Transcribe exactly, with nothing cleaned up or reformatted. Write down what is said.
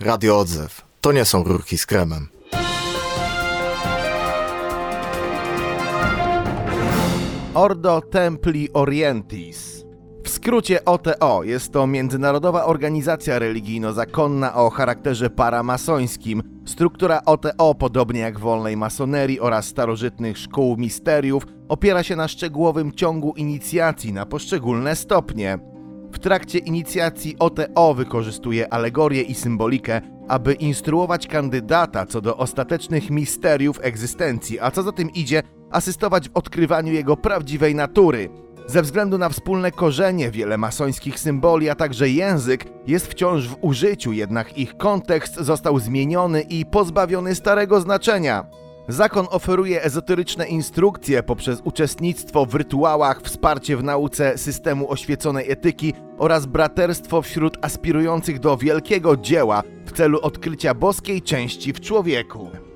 Radio Odzew. To nie są rurki z kremem. Ordo Templi Orientis. W skrócie O T O jest to międzynarodowa organizacja religijno-zakonna o charakterze paramasońskim. Struktura O T O, podobnie jak wolnej masonerii oraz starożytnych szkół misteriów, opiera się na szczegółowym ciągu inicjacji na poszczególne stopnie. W trakcie inicjacji O T O wykorzystuje alegorię i symbolikę, aby instruować kandydata co do ostatecznych misteriów egzystencji, a co za tym idzie, asystować w odkrywaniu jego prawdziwej natury. Ze względu na wspólne korzenie, wiele masońskich symboli, a także język jest wciąż w użyciu, jednak ich kontekst został zmieniony i pozbawiony starego znaczenia. Zakon oferuje ezoteryczne instrukcje poprzez uczestnictwo w rytuałach, wsparcie w nauce systemu oświeconej etyki oraz braterstwo wśród aspirujących do wielkiego dzieła w celu odkrycia boskiej części w człowieku.